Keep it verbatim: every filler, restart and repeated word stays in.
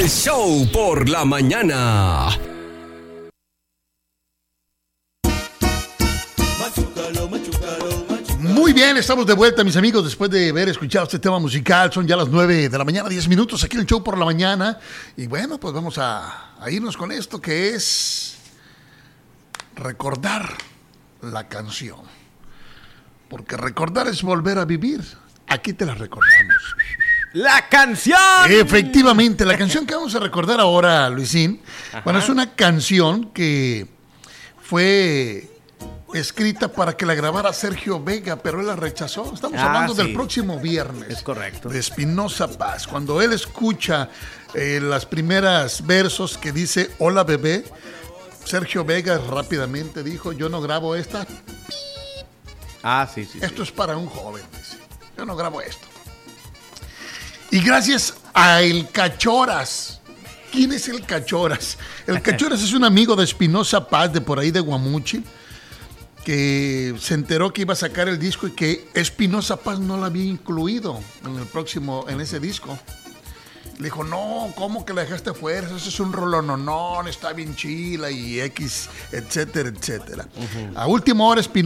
El show por la mañana. Muy bien, estamos de vuelta, mis amigos, después de haber escuchado este tema musical. Son ya las nueve de la mañana, diez minutos, aquí en el show por la mañana. Y bueno, pues vamos a, a irnos con esto que es recordar la canción. Porque recordar es volver a vivir. Aquí te la recordamos. ¡La canción! Efectivamente, la canción que vamos a recordar ahora, Luisín, Ajá. bueno, es una canción que fue escrita para que la grabara Sergio Vega, pero él la rechazó. Estamos Ah, hablando sí. del próximo viernes. Es correcto. De Espinosa Paz. Cuando él escucha eh, las primeras versos que dice hola bebé, Sergio Vega rápidamente dijo, yo no grabo esta. Ah, sí, sí. Esto sí. es para un joven, dice. Yo no grabo esto. Y gracias a El Cachoras. ¿Quién es El Cachoras? El Cachoras es un amigo de Espinosa Paz, de por ahí de Guamuchi, que se enteró que iba a sacar el disco y que Espinosa Paz no la había incluido en el próximo, en ese disco. Le dijo, no, ¿cómo que la dejaste fuera? Eso es un rolón, no, no, está bien chila y X, etcétera, etcétera. Uh-huh. A última hora Espinosa